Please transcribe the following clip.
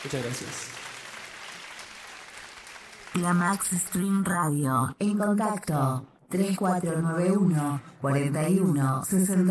Muchas gracias. La Max Stream Radio. En contacto 3491 41 60.